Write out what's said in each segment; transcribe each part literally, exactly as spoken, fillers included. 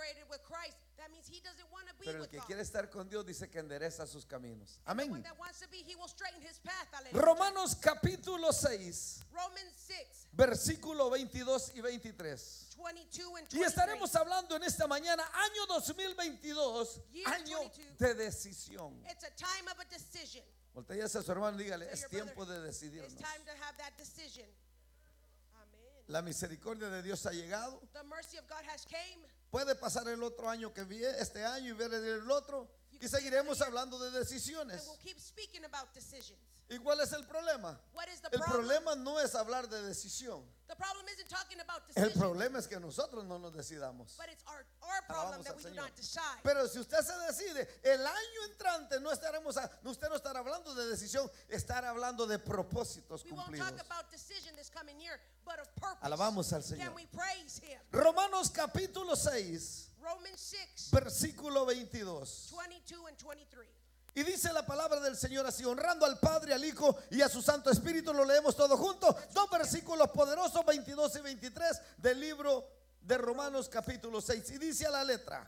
separated with Christ, that means he doesn't want to be Pero el with que God. quiere estar con Dios dice que endereza sus caminos. And the one Amén. that wants to be, he will straighten his path. Hallelujah. Romanos capítulo seis, Romans six, versículo veintidós y veintitrés. twenty-two and Y twenty-three. estaremos hablando en esta mañana, año dos mil veintidós, Year año twenty-two. de decisión. It's a time of a decision. Voltea a su hermano y dígale, Tell es your tiempo brother, de It's decidirnos. time to have that decision. Amen. La misericordia de Dios ha llegado. The mercy of God has came. Puede pasar el otro año que viene, este año y ver el otro, y seguiremos hablando de And decisiones. we'll keep speaking about decisions. ¿Y cuál es el problema? What is the El problem? problema no es hablar de decisión. The problem isn't talking about El decisions, problema es que nosotros no nos decidamos. but it's our, our problem Alabamos that al we do Señor. not decide. Pero si usted se decide, el año entrante no estaremos, a- usted no estará hablando de decisión, estará hablando de propósitos We won't cumplidos. talk about decision this coming year, but of purpose. Alabamos al Señor. Can we praise him? Romanos capítulo seis, Romans six, versículo veintidós. twenty-two and twenty-three. Y dice la palabra del Señor así, honrando al Padre, al Hijo y a su Santo Espíritu. Lo leemos todo junto. Dos versículos poderosos, veintidós y veintitrés del libro de Romanos capítulo seis. Y dice a la letra: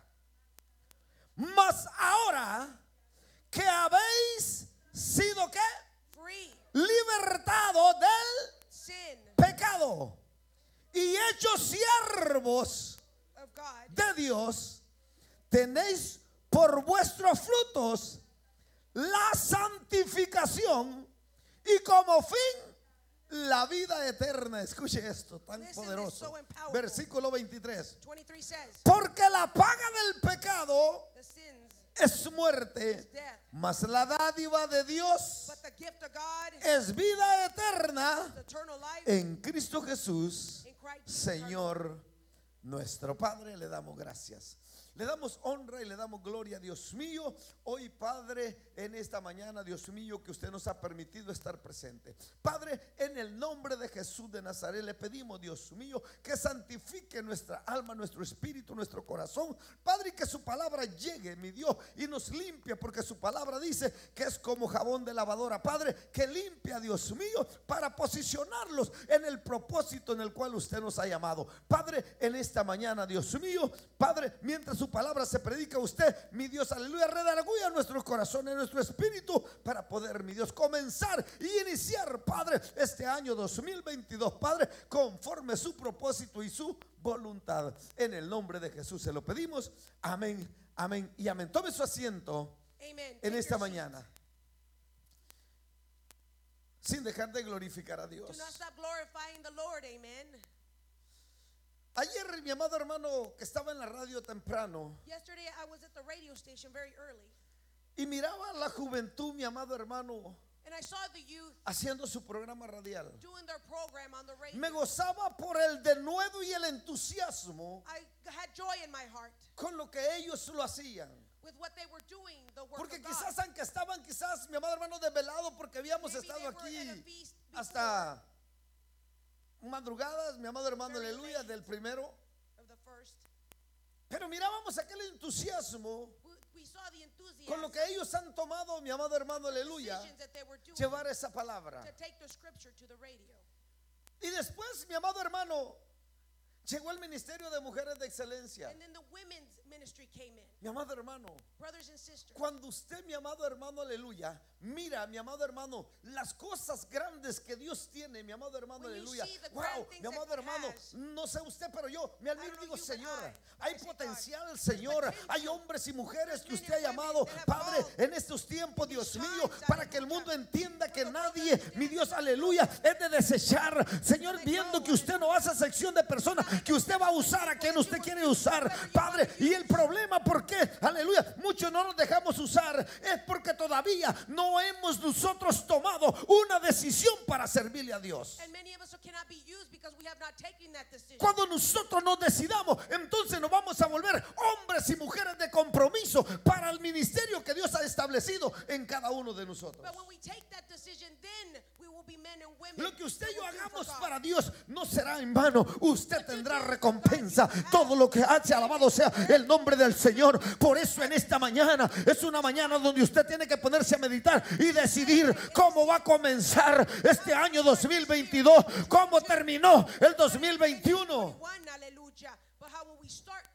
mas ahora que habéis sido ¿qué? Free, Libertado del sin pecado y hechos siervos of God, de Dios, tenéis por vuestros frutos la santificación y como fin la vida eterna. Escuche esto tan Listen, poderoso. it's so powerful. Versículo veintitrés. twenty-three says, Porque la paga del pecado the sins, es muerte, is death, mas la dádiva de Dios but the gift of God es vida eterna is eternal life en Cristo Jesús, in Christ. Señor nuestro. Padre, le damos gracias. Le damos honra y le damos gloria, Dios mío. Hoy, Padre, en esta mañana, Dios mío, que usted nos ha permitido estar presente. Padre, en el nombre de Jesús de Nazaret, le pedimos, Dios mío, que santifique nuestra alma, nuestro espíritu, nuestro corazón. Padre, y que su palabra llegue, mi Dios, y nos limpie, porque su palabra dice que es como jabón de lavadora. Padre, que limpia, Dios mío, para posicionarlos en el propósito en el cual usted nos ha llamado. Padre, en esta mañana, Dios mío, Padre, mientras su palabra se predica a usted, mi Dios, aleluya, redarguya nuestros corazones, nuestro espíritu, para poder, mi Dios, comenzar y iniciar, Padre, este año dos mil veintidós, Padre, conforme su propósito y su voluntad. En el nombre de Jesús se lo pedimos. Amén, amén y amén. Tome su asiento Amen. en Take esta your seat. mañana, sin dejar de glorificar a Do Dios. not stop glorifying the Lord. Amen. Ayer, mi amado hermano que estaba en la radio temprano Yesterday I was at the radio station very early, y miraba a la juventud, mi amado hermano, and I saw the youth haciendo su programa radial. doing their program on the radio. Me gozaba por el denuedo y el entusiasmo I had joy in my heart con lo que ellos lo hacían. with what they were doing, the work Porque of God. quizás aunque estaban quizás, mi amado hermano, desvelados porque habíamos Maybe estado they were aquí at a feast before hasta madrugadas, mi amado hermano, Very aleluya, late. del primero. of the first. Pero mirábamos aquel entusiasmo We, we saw the enthusiasm, con lo que ellos han tomado, mi amado hermano, aleluya, decisions that they were doing llevar esa palabra. to take the scripture to the radio. Y después, mi amado hermano, llegó el Ministerio de Mujeres de Excelencia. And then the women's ministry came in. Mi amado hermano, Brothers and sisters, cuando usted, mi amado hermano, aleluya, mira, mi amado hermano, las cosas grandes que Dios tiene, mi amado hermano, When you aleluya. see the Wow, grand things mi amado that God hermano, has, no sé usted, pero yo me admiro I y don't digo, know you, but Señor, I, hay I say, potencial, God, Señor, there's hay potential. hombres y mujeres There's que men usted ha and women llamado, that have Padre, called en estos tiempos, in Dios these mío, times, para que el aleluya. mundo entienda For que the world nadie, understands mi Dios, that aleluya, es de desechar, Señor, Let viendo go, que usted no hace sección de personas, que usted va a usar a quien usted quiere usar, Padre, y el problema, ¿por qué? Aleluya, muchos no nos dejamos usar, es porque todavía no hemos nosotros tomado una decisión para servirle a Dios. And many of us cannot be used because we have not taken that decision. Cuando nosotros nos decidamos, entonces nos vamos a volver hombres y mujeres de compromiso para el ministerio que Dios ha establecido en cada uno de nosotros. But when we take that decision, then we will be men and women. Lo que usted y yo that will do for hagamos God. para Dios no será en vano. Usted tendrá recompensa. Todo lo que hace, alabado sea el nombre del Señor. Por eso en esta mañana es una mañana donde usted tiene que ponerse a meditar y decidir cómo va a comenzar este año dos mil veintidós, cómo terminó el dos mil veintiuno. One, hallelujah. But how will we start